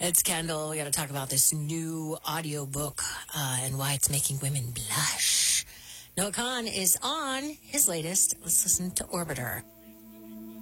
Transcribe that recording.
It's Kendall. We got to talk about this new audiobook and why it's making women blush. Noah Khan is on his latest. Let's listen to Orbiter.